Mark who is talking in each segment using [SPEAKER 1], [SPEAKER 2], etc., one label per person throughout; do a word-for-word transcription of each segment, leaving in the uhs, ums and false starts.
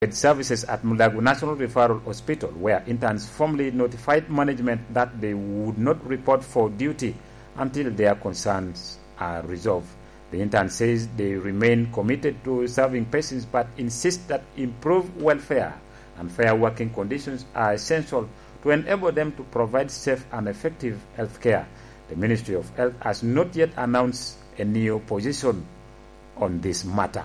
[SPEAKER 1] services at Mulago National Referral Hospital, where interns formally notified management that they would not report for duty until their concerns are resolved. The intern says they remain committed to serving patients but insist that improved welfare and fair working conditions are essential to enable them to provide safe and effective health care. The Ministry of Health has not yet announced a new position on this matter.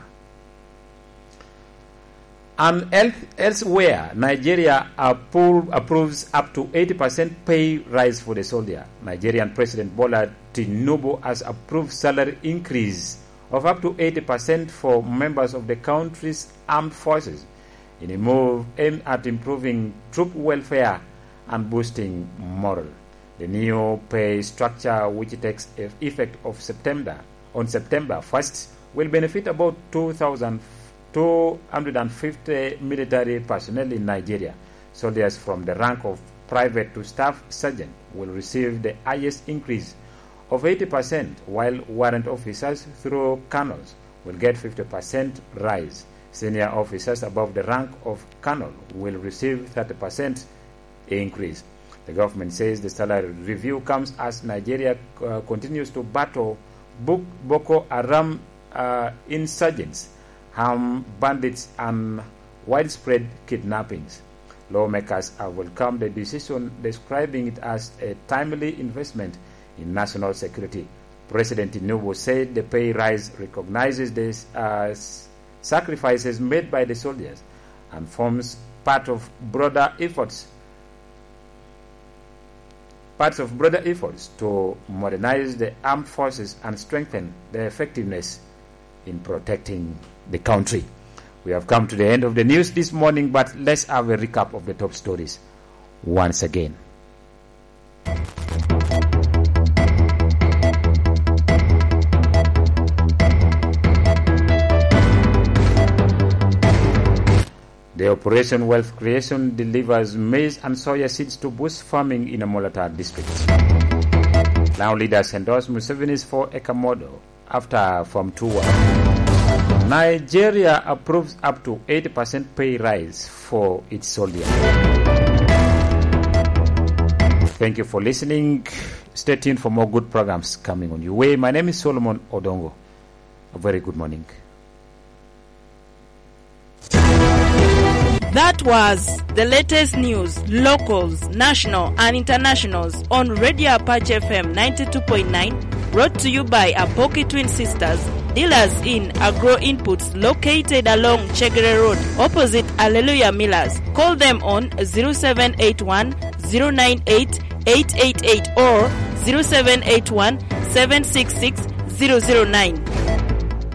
[SPEAKER 1] And elsewhere, Nigeria appro- approves up to eighty percent pay rise for the soldier. Nigerian President Bola Tinubu has approved salary increase of up to eighty percent for members of the country's armed forces in a move aimed at improving troop welfare and boosting morale. The new pay structure, which takes effect of September on September first, will benefit about two thousand two hundred fifty military personnel in Nigeria. Soldiers from the rank of private to staff sergeant will receive the highest increase of eighty percent, while warrant officers through colonels will get fifty percent rise. Senior officers above the rank of colonel will receive thirty percent increase. The government says the salary review comes as Nigeria uh, continues to battle Boko Haram uh, insurgents, armed bandits, and widespread kidnappings. Lawmakers have welcomed the decision, describing it as a timely investment in national security. President Tinubu said the pay rise recognizes the uh, sacrifices made by the soldiers and forms part of broader efforts parts of broader efforts to modernize the armed forces and strengthen their effectiveness in protecting the country. We have come to the end of the news this morning, but let's have a recap of the top stories once again. The Operation Wealth Creation delivers maize and soya seeds to boost farming in Amolata district. Now leaders endorse Museveni's four-acre model after Farm Tour. Nigeria approves up to eighty percent pay rise for its soldiers. Thank you for listening. Stay tuned for more good programs coming on your way. My name is Solomon Odongo. A very good morning.
[SPEAKER 2] That was the latest news, locals, national and internationals on Radio Apache F M ninety-two point nine, brought to you by Apoki Twin Sisters, dealers in agro inputs located along Chegere Road, opposite Alleluia Millers. Call them on zero seven eight one, zero nine eight, eight eight eight or zero seven eight one, seven six six, zero zero nine.